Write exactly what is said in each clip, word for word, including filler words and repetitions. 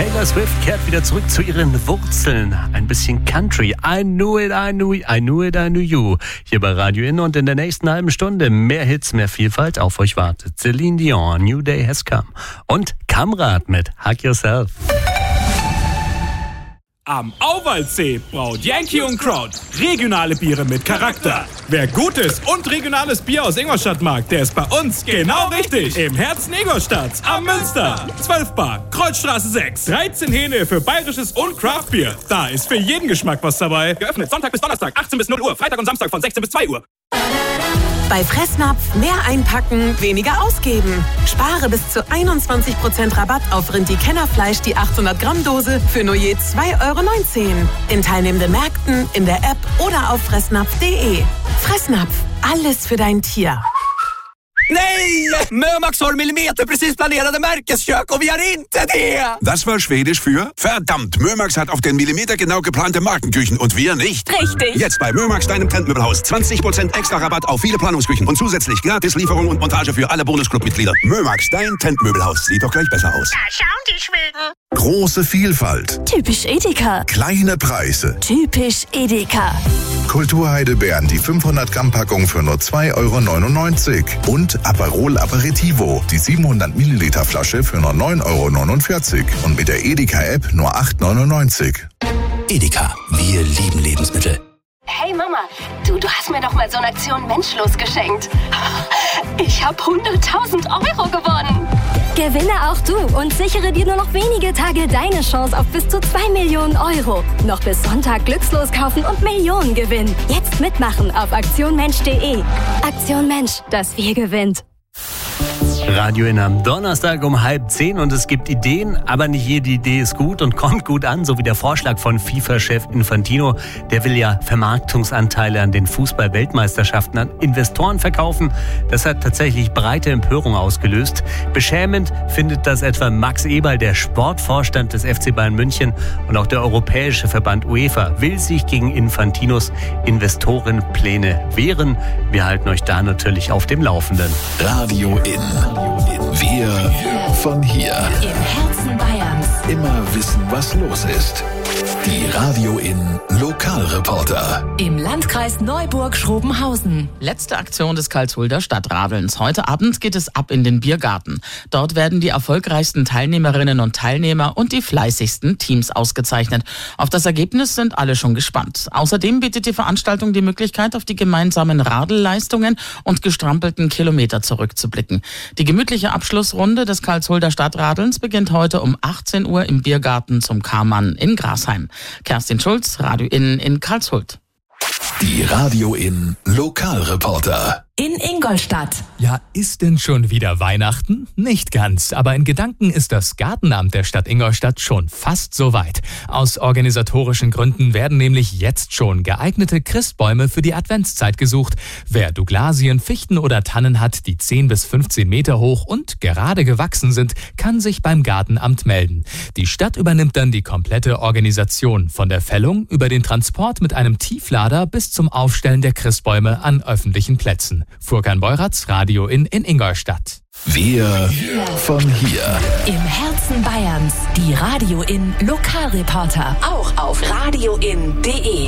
Taylor Swift kehrt wieder zurück zu ihren Wurzeln. Ein bisschen Country. I knew it, I knew it, I knew it, I knew you. Hier bei Radio In und in der nächsten halben Stunde mehr Hits, mehr Vielfalt auf euch wartet. Celine Dion, New Day has come. Und Kamrat mit Hug Yourself. Am Auwaldsee braut Yankee und Crowd regionale Biere mit Charakter. Wer gutes und regionales Bier aus Ingolstadt mag, der ist bei uns genau richtig. Im Herzen Ingolstadts, am Münster. zwölf Bar, Kreuzstraße sechs. dreizehn Hähne für bayerisches und Craftbier. Da ist für jeden Geschmack was dabei. Geöffnet Sonntag bis Donnerstag, achtzehn bis null Uhr. Freitag und Samstag von sechzehn bis zwei Uhr. Bei Fressnapf mehr einpacken, weniger ausgeben. Spare bis zu einundzwanzig Prozent Rabatt auf Rindi-Kennerfleisch, die achthundert Gramm Dose für nur je zwei Euro neunzehn. In teilnehmenden Märkten, in der App oder auf fressnapf punkt de. Fressnapf, alles für dein Tier. Nej! Mömax har millimeterprecis planerade märkeskök och vi har inte det! Das war Schwedisch für verdammt, Mömax hat auf den Millimeter genau geplante Markenküchen und wir nicht. Richtig. Jetzt bei Mömax, deinem Trendmöbelhaus. zwanzig Prozent extra Rabatt auf viele Planungsküchen und zusätzlich gratis Lieferung und Montage für alle Bonusclub-Mitglieder. Mömax, dein Trendmöbelhaus. Sieht doch gleich besser aus. Da schauen die Schweden. Große Vielfalt. Typisch Edeka. Kleine Preise. Typisch Edeka. Kulturheidelbeeren, die fünfhundert Gramm Packung für nur zwei Euro neunundneunzig. Und Aperol Aperitivo, die siebenhundert Milliliter Flasche für nur neun Euro neunundvierzig. Und mit der Edeka-App nur acht Euro neunundneunzig. Edeka, wir lieben Lebensmittel. Hey Mama, du, du hast mir doch mal so eine Aktion Menschlos geschenkt. Ich habe hunderttausend Euro gewonnen. Gewinne auch du und sichere dir nur noch wenige Tage deine Chance auf bis zu zwei Millionen Euro. Noch bis Sonntag glückslos kaufen und Millionen gewinnen. Jetzt mitmachen auf aktion mensch punkt de. Aktion Mensch, das Wir gewinnt. Radio In am Donnerstag um halb zehn und es gibt Ideen, aber nicht jede Idee ist gut und kommt gut an, so wie der Vorschlag von FIFA-Chef Infantino. Der will ja Vermarktungsanteile an den Fußball-Weltmeisterschaften an Investoren verkaufen. Das hat tatsächlich breite Empörung ausgelöst. Beschämend findet das etwa Max Eberl, der Sportvorstand des F C Bayern München, und auch der europäische Verband UEFA will sich gegen Infantinos Investorenpläne wehren. Wir halten euch da natürlich auf dem Laufenden. Radio In. Wir von hier. Im Herzen Bayerns. Immer wissen, was los ist. Die Radio In Lokalreporter. Im Landkreis Neuburg-Schrobenhausen. Letzte Aktion des Karlsruher Stadtradelns. Heute Abend geht es ab in den Biergarten. Dort werden die erfolgreichsten Teilnehmerinnen und Teilnehmer und die fleißigsten Teams ausgezeichnet. Auf das Ergebnis sind alle schon gespannt. Außerdem bietet die Veranstaltung die Möglichkeit, auf die gemeinsamen Radelleistungen und gestrampelten Kilometer zurückzublicken. Die gemütliche Abschlussrunde des Karlsruher Stadtradelns beginnt heute um achtzehn Uhr im Biergarten zum Karmann in Grasheim. Kerstin Schulz, Radio In in Karlshult. Die Radio In Lokalreporter. In Ingolstadt. Ja, ist denn schon wieder Weihnachten? Nicht ganz, aber in Gedanken ist das Gartenamt der Stadt Ingolstadt schon fast soweit. Aus organisatorischen Gründen werden nämlich jetzt schon geeignete Christbäume für die Adventszeit gesucht. Wer Douglasien, Fichten oder Tannen hat, die zehn bis fünfzehn Meter hoch und gerade gewachsen sind, kann sich beim Gartenamt melden. Die Stadt übernimmt dann die komplette Organisation, von der Fällung über den Transport mit einem Tieflader bis zum Aufstellen der Christbäume an öffentlichen Plätzen. Furkan Beuratz, Radio In in Ingolstadt. Wir von hier. Im Herzen Bayerns. Die Radio In Lokalreporter. Auch auf radio in punkt de.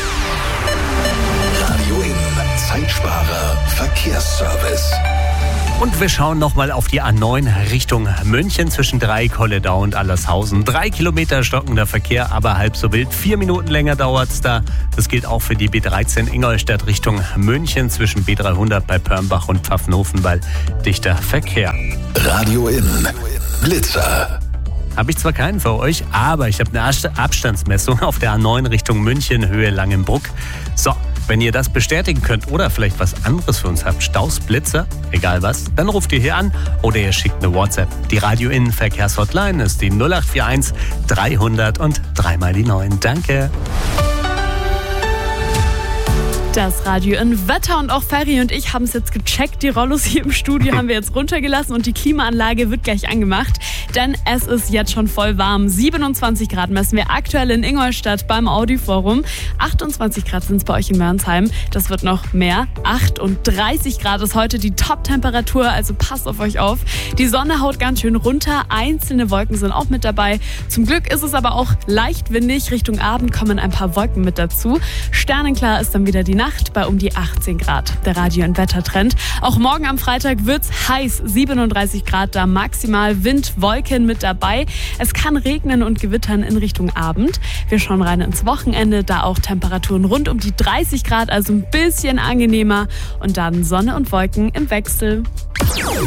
Radio In Zeitsparer Verkehrsservice. Und wir schauen nochmal auf die A neun Richtung München zwischen Dreieck, Holledau und Allershausen. Drei Kilometer stockender Verkehr, aber halb so wild. Vier Minuten länger dauert's da. Das gilt auch für die B dreizehn Ingolstadt Richtung München zwischen B dreihundert bei Pörnbach und Pfaffenhofen, weil dichter Verkehr. Radio In Blitzer. Habe ich zwar keinen für euch, aber ich habe eine Abstandsmessung auf der A neun Richtung München, Höhe Langenbruck. So, wenn ihr das bestätigen könnt oder vielleicht was anderes für uns habt, Staus, Blitzer, egal was, dann ruft ihr hier an oder ihr schickt eine WhatsApp. Die Radio In Verkehrshotline ist die null acht vier eins dreihundert und dreimal die neun. Danke. Das Radio in Wetter und auch Ferry und ich haben es jetzt gecheckt. Die Rollos hier im Studio haben wir jetzt runtergelassen und die Klimaanlage wird gleich angemacht, denn es ist jetzt schon voll warm. siebenundzwanzig Grad messen wir aktuell in Ingolstadt beim Audi-Forum. achtundzwanzig Grad sind es bei euch in Mörnsheim. Das wird noch mehr. achtunddreißig Grad ist heute die Top-Temperatur, also passt auf euch auf. Die Sonne haut ganz schön runter. Einzelne Wolken sind auch mit dabei. Zum Glück ist es aber auch leicht windig. Richtung Abend kommen ein paar Wolken mit dazu. Sternenklar ist dann wieder die Nacht bei um die achtzehn Grad. Der Radio- und Wettertrend. Auch morgen am Freitag wird's heiß. siebenunddreißig Grad da maximal. Wind, Wolken mit dabei. Es kann regnen und gewittern in Richtung Abend. Wir schauen rein ins Wochenende. Da auch Temperaturen rund um die dreißig Grad, also ein bisschen angenehmer. Und dann Sonne und Wolken im Wechsel.